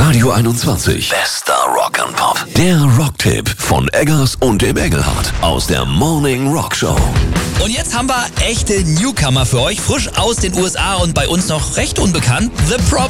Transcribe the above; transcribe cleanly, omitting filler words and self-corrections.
Radio 21. Bester Rock'n'Pop. Der Rocktipp von Eggers und dem Engelhardt aus der Morning Rock Show. Und jetzt haben wir echte Newcomer für euch, frisch aus den USA und bei uns noch recht unbekannt. The Problem.